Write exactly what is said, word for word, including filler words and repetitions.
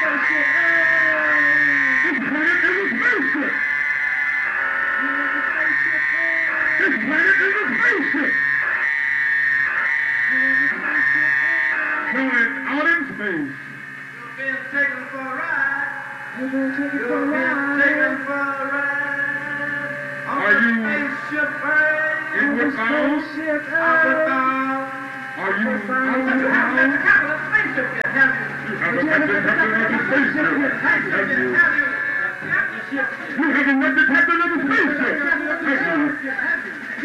This planet is a spaceship. This planet is a spaceship. Going out in space. You're being taken for a ride. You're being taken for a You're being ride. taken for a ride. On Are the you spaceship Earth. inward bound? Spaceship Outward Earth. bound. Are you But outward you have to let the bound? captain of the spaceship get have you. You have a captain, captain of the spaceship. Have you? Have you? Have the ship. You haven't met the captain of the spaceship. Have you? Have you?